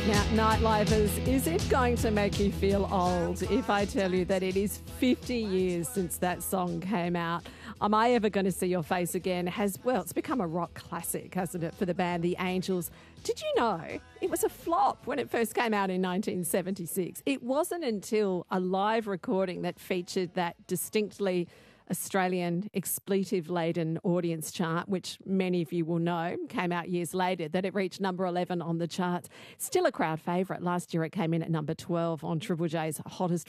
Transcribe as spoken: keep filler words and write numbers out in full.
Now, Nightlifers, is it going to make you feel old if I tell you that it is fifty years since that song came out? Am I ever going to see your face again? Has well, it's become a rock classic, hasn't it, for the band The Angels? Did you know it was a flop when it first came out in nineteen seventy-six? It wasn't until a live recording that featured that distinctly Australian expletive-laden audience chart, which many of you will know, came out years later, that it reached number eleven on the charts. Still a crowd favourite. Last year it came in at number twelve on Triple J's Hottest